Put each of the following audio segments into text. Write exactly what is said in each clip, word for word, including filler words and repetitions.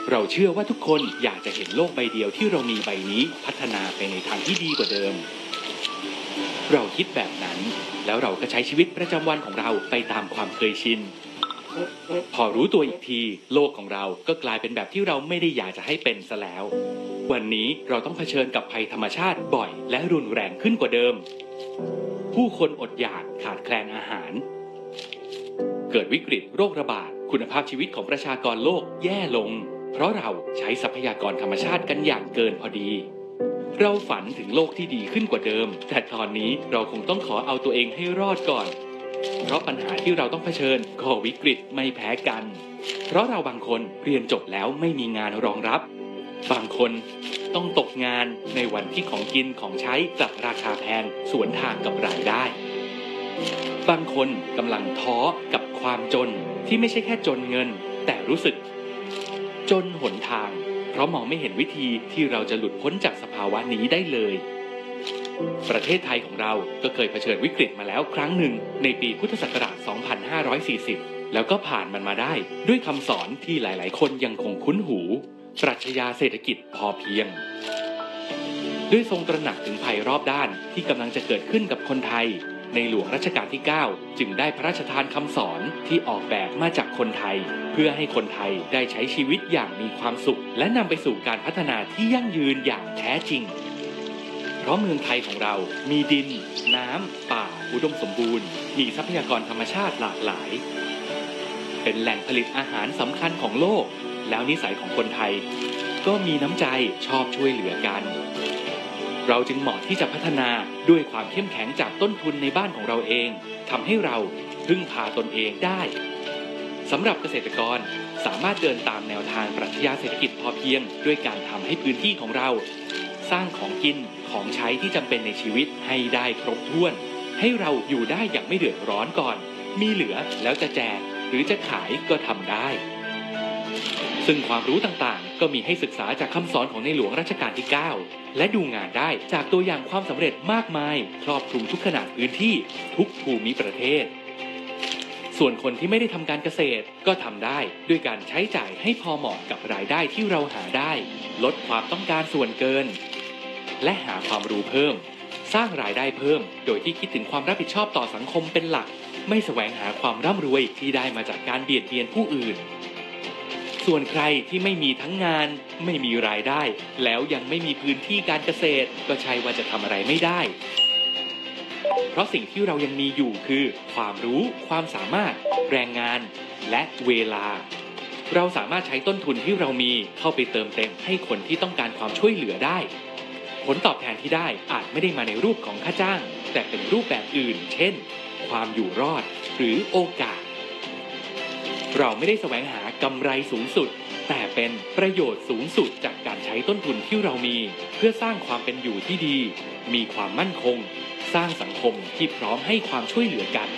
เราเชื่อว่าทุกคนอยากจะเห็นโลกใบเดียวที่เรามีใบนี้พัฒนาไปในทางที่ดีกว่าเดิมเราคิดแบบนั้นแล้วเราก็ใช้ชีวิตประจำวันของเราไปตามความเคยชินพอรู้ตัวอีกทีโลกของเราก็กลายเป็นแบบที่เราไม่ได้อยากจะให้เป็นซะแล้ววันนี้เราต้องเผชิญกับภัยธรรมชาติบ่อยและรุนแรงขึ้นกว่าเดิมผู้คนอดอยากขาดแคลนอาหารเกิดวิกฤตโรคระบาดคุณภาพชีวิตของประชากรโลกแย่ลงเพราะเราใช้ทรัพยากรธรรมชาติกันอย่างเกินพอดีเราฝันถึงโลกที่ดีขึ้นกว่าเดิมแต่ตอนนี้เราคงต้องขอเอาตัวเองให้รอดก่อนเพราะปัญหาที่เราต้องเผชิญก็วิกฤตไม่แพ้กันเพราะเราบางคนเรียนจบแล้วไม่มีงานรองรับบางคนต้องตกงานในวันที่ของกินของใช้กลับราคาแพงสวนทางกับรายได้บางคนกำลังท้อกับความจนที่ไม่ใช่แค่จนเงินแต่รู้สึกจนหนทางเพราะมองไม่เห็นวิธีที่เราจะหลุดพ้นจากสภาวะนี้ได้เลยประเทศไทยของเราก็เคยเผชิญวิกฤตมาแล้วครั้งหนึ่งในปีพุทธศักราช สองพันห้าร้อยสี่สิบ แล้วก็ผ่านมันมาได้ด้วยคำสอนที่หลายๆคนยังคงคุ้นหูปรัชญาเศรษฐกิจพอเพียงด้วยทรงตระหนักถึงภัยรอบด้านที่กำลังจะเกิดขึ้นกับคนไทยในหลวงรัชกาลที่ เก้า จึงได้พระราชทานคำสอนที่ออกแบบมาจากคนไทยเพื่อให้คนไทยได้ใช้ชีวิตอย่างมีความสุขและนำไปสู่การพัฒนาที่ยั่งยืนอย่างแท้จริงเพราะเมืองไทยของเรามีดินน้ำป่าอุดมสมบูรณ์มีทรัพยากรธรรมชาติหลากหลายเป็นแหล่งผลิตอาหารสำคัญของโลกแล้วนิสัยของคนไทยก็มีน้ำใจชอบช่วยเหลือกันเราจึงเหมาะที่จะพัฒนาด้วยความเข้มแข็งจากต้นทุนในบ้านของเราเองทำให้เราพึ่งพาตนเองได้สำหรับเกษตรกรสามารถเดินตามแนวทางปรัชญาเศรษฐกิจพอเพียงด้วยการทำให้พื้นที่ของเราสร้างของกินของใช้ที่จำเป็นในชีวิตให้ได้ครบถ้วนให้เราอยู่ได้อย่างไม่เดือดร้อนก่อนมีเหลือแล้วจะแจกหรือจะขายก็ทำได้ซึ่งความรู้ต่างๆก็มีให้ศึกษาจากคำสอนของในหลวงรัชกาลที่ เก้า และดูงานได้จากตัวอย่างความสำเร็จมากมายครอบคลุมทุกขนาดพื้นที่ทุกภูมิประเทศส่วนคนที่ไม่ได้ทำการเกษตรก็ทำได้ด้วยการใช้จ่ายให้พอเหมาะกับรายได้ที่เราหาได้ลดความต้องการส่วนเกินและหาความรู้เพิ่มสร้างรายได้เพิ่มโดยที่คิดถึงความรับผิดชอบต่อสังคมเป็นหลักไม่แสวงหาความร่ำรวยที่ได้มาจากการเบียดเบียนผู้อื่นส่วนใครที่ไม่มีทั้งงานไม่มีรายได้แล้วยังไม่มีพื้นที่การเกษตรก็ใช่ว่าจะทำอะไรไม่ได้เพราะสิ่งที่เรายังมีอยู่คือความรู้ความสามารถแรงงานและเวลาเราสามารถใช้ต้นทุนที่เรามีเข้าไปเติมเต็มให้คนที่ต้องการความช่วยเหลือได้ผลตอบแทนที่ได้อาจไม่ได้มาในรูปของค่าจ้างแต่เป็นรูปแบบอื่นเช่นความอยู่รอดหรือโอกาสเราไม่ได้แสวงหากำไรสูงสุดแต่เป็นประโยชน์สูงสุดจากการใช้ต้นทุนที่เรามีเพื่อสร้างความเป็นอยู่ที่ดีมีความมั่นคงสร้างสังคมที่พร้อมให้ความช่วยเหลือกัน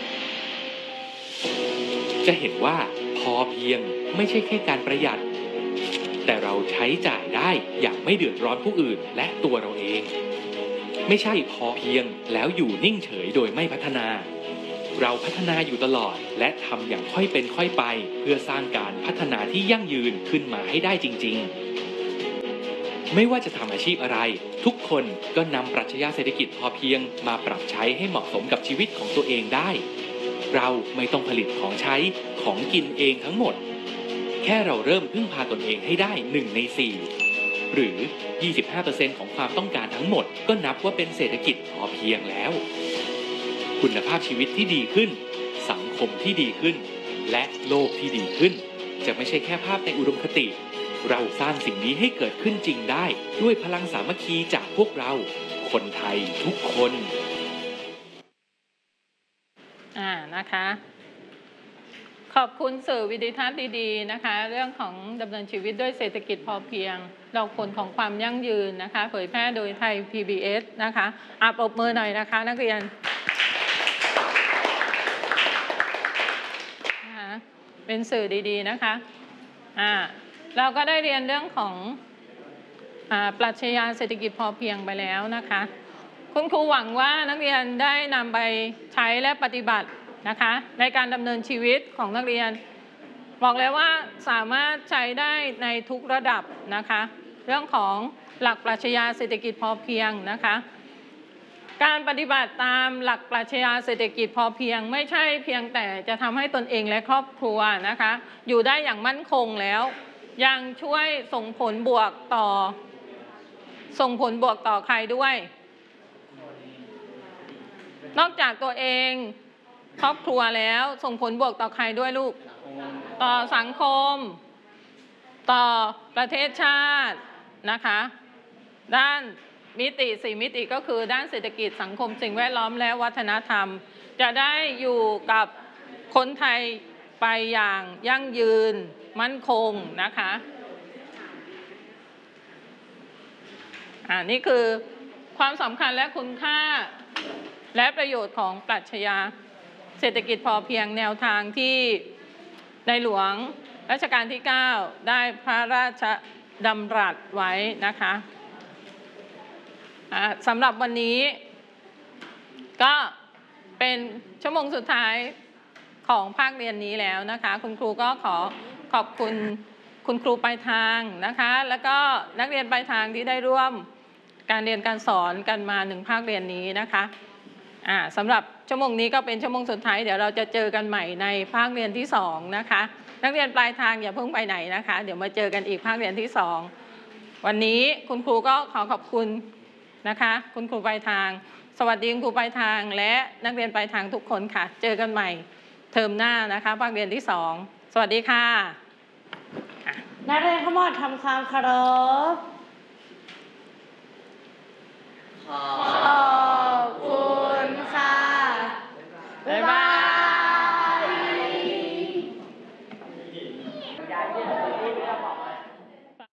จะเห็นว่าพอเพียงไม่ใช่แค่การประหยัดแต่เราใช้จ่ายได้อย่างไม่เดือดร้อนผู้อื่นและตัวเราเองไม่ใช่พอเพียงแล้วอยู่นิ่งเฉยโดยไม่พัฒนาเราพัฒนาอยู่ตลอดและทำอย่างค่อยเป็นค่อยไปเพื่อสร้างการพัฒนาที่ยั่งยืนขึ้นมาให้ได้จริงๆไม่ว่าจะทำอาชีพอะไรทุกคนก็นำปรัชญาเศรษฐกิจพอเพียงมาปรับใช้ให้เหมาะสมกับชีวิตของตัวเองได้เราไม่ต้องผลิตของใช้ของกินเองทั้งหมดแค่เราเริ่มพึ่งพาตนเองให้ได้หนึ่งในสี่หรือ ยี่สิบห้าเปอร์เซ็นต์ ของความต้องการทั้งหมดก็นับว่าเป็นเศรษฐกิจพอเพียงแล้วคุณภาพชีวิตที่ดีขึ้นสังคมที่ดีขึ้นและโลกที่ดีขึ้นจะไม่ใช่แค่ภาพในอุดมคติเราสร้างสิ่งนี้ให้เกิดขึ้นจริงได้ด้วยพลังสามัคคีจากพวกเราคนไทยทุกคนอ่านะคะขอบคุณสื่อวิดีทัศน์ดีๆนะคะเรื่องของดำเนินชีวิตด้วยเศรษฐกิจพอเพียงเราคนของความยั่งยืนนะคะเผยแพร่โดยไทย พี บี เอส นะคะอ่ะปรบมือหน่อยนะคะนักเรียนเป็นสื่อดีๆนะคะอ่าเราก็ได้เรียนเรื่องของอ่าปรัชญาเศรษฐกิจพอเพียงไปแล้วนะคะคุณครูหวังว่านักเรียนได้นำไปใช้และปฏิบัตินะคะในการดำเนินชีวิตของนักเรียนบอกเลยว่าสามารถใช้ได้ในทุกระดับนะคะเรื่องของหลักปรัชญาเศรษฐกิจพอเพียงนะคะการปฏิบัติตามหลักปรัชญาเศรษฐกิจพอเพียงไม่ใช่เพียงแต่จะทำให้ตนเองและครอบครัวนะคะอยู่ได้อย่างมั่นคงแล้วยังช่วยส่งผลบวกต่อส่งผลบวกต่อใครด้วยนอกจากตัวเองครอบครัวแล้วส่งผลบวกต่อใครด้วยลูกต่อสังคมต่อประเทศชาตินะคะด้านมิติสี่มิติก็คือด้านเศรษฐกิจสังคมสิ่งแวดล้อมและวัฒนธรรมจะได้อยู่กับคนไทยไปอย่างยั่งยืนมั่นคงนะคะอ่านี่คือความสำคัญและคุณค่าและประโยชน์ของปรัชญาเศรษฐกิจพอเพียงแนวทางที่ในหลวงรัชกาลที่เก้าได้พระราชดำรัสไว้นะคะสำหรับวันนี้ก็เป็นชั่วโมงสุดท้ายของภาคเรียนนี้แล้วนะคะคุณครูก็ขอขอบคุณคุณครูปลายทางนะคะแล้วก็นักเรียนปลายทางที่ได้ร่วมการเรียนการสอนกันมาหนึ่งภาคเรียนนี้นะคะอ่าสำหรับชั่วโมงนี้ก็เป็นชั่วโมงสุดท้ายเดี๋ยวเราจะเจอกันใหม่ในภาคเรียนที่สองนะคะนักเรียนปลายทางอย่าเพิ่งไปไหนนะคะเดี๋ยวมาเจอกันอีกภาคเรียนที่สองวันนี้คุณครูก็ขอขอบคุณนะคะคุณครูปลายทางสวัสดีคุณครูปลายทางและนักเรียนปลายทางทุกคนค่ะเจอกันใหม่เทอมหน้านะคะภาคเรียนที่สองสวัสดีค่ะนักเรียนทั้งหมดทำความเคารพขอ